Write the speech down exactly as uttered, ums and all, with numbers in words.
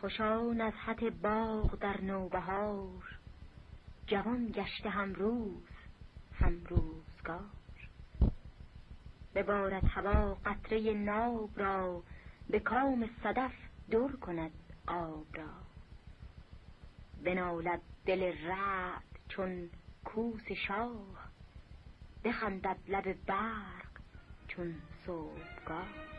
خوشا نزهت باغ در نوبهار، جوان گشته هم روز هم روزگار. ببارد هوا قطره ناب را، به کام صدف در کند آب را. بنالد دل رعد چون کوس شاه، بخندد لب برق چون صبحگاه.